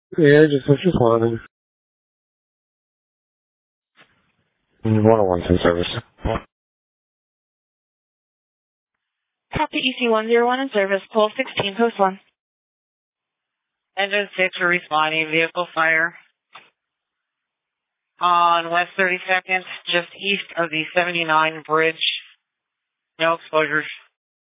Yeah, just responding. 101 service. Copy EC101 in service, pole 16, post 1. Engine 6 are responding, vehicle fire on West 32nd, just east of the 79 bridge. No exposures.